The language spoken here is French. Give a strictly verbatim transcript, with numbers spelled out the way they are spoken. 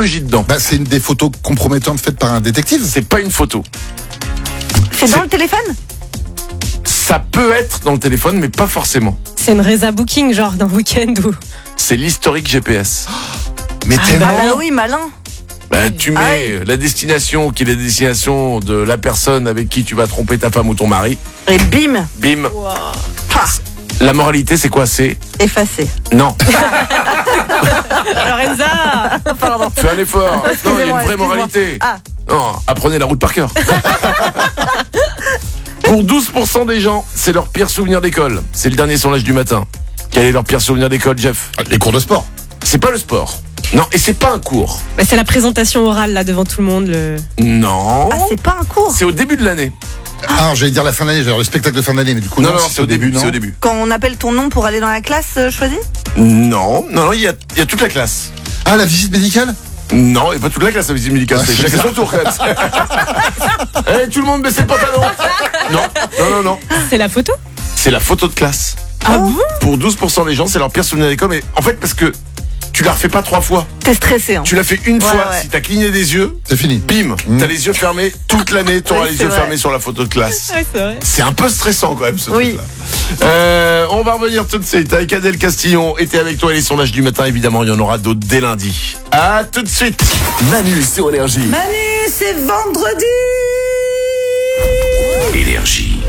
psychologie dedans. Bah, c'est une des photos compromettantes faites par un détective. C'est pas une photo. C'est dans C'est- le téléphone? Ça peut être dans le téléphone, mais pas forcément. C'est une résa booking, genre d'un week-end ou. C'est l'historique G P S. Mais Ah, tellement. Ah bah oui, malin. Bah, tu mets la destination qui est la destination de la personne avec qui tu vas tromper ta femme ou ton mari. Et bim, Bim. pah, La moralité, c'est quoi? C'est effacé. non. Lorenza. Pardon. Fais un effort. Non, il y a une Excusez-moi, vraie excuse-moi. moralité. Ah. Non, apprenez la route par cœur. Pour douze pour cent des gens, c'est leur pire souvenir d'école. C'est le dernier sondage du matin. Quel est leur pire souvenir d'école, Jeff? Les cours de sport. C'est pas le sport. Non, et c'est pas un cours. Bah, c'est la présentation orale là devant tout le monde. Le... Non. Ah, c'est pas un cours. C'est au début de l'année. Ah, j'allais dire la fin d'année, j'allais le spectacle de fin d'année, mais du coup, Non, non, non, c'est au début. non. C'est au début. Quand on appelle ton nom pour aller dans la classe euh, choisie? Non, non, non, il y a, il y a toute la classe. Ah, la visite médicale? Non, et pas toute la classe, la visite médicale. Ouais, C'est c'est chacun ça. son tour, quand même. Eh, tout le monde baisse le pantalon. Non, non, non, non. C'est la photo. C'est la photo de classe. Ah bon? Pour douze pour cent des gens, c'est leur pire souvenir d'école. Mais en fait, parce que tu la refais pas trois fois. T'es stressé, hein. Tu l'as fait une Ouais, fois. ouais. Si t'as cligné des yeux, C'est fini. bim, Mm. t'as les yeux fermés toute l'année. T'auras Oui, les c'est yeux vrai. fermés sur la photo de classe. Ouais, c'est vrai. C'est un peu stressant quand même ce Oui. truc-là. Euh, on va revenir tout de suite avec Adèle Castillon. Et t'es avec toi et les sondages du matin, évidemment, il y en aura d'autres dès lundi. À tout de suite. Manu sur Énergie. Manu, c'est vendredi. Énergie.